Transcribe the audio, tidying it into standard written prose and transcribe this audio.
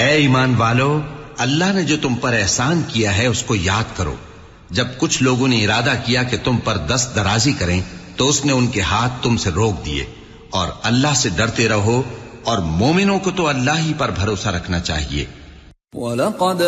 ए ईमान वालो, अल्लाह ने जो तुम पर एहसान किया है उसको याद करो। जब कुछ लोगों ने इरादा किया कि तुम पर दस्त दराजी करें तो उसने उनके हाथ तुमसे रोक दिए। और अल्लाह से डरते रहो और मोमिनों को तो अल्लाह ही पर भरोसा रखना चाहिए।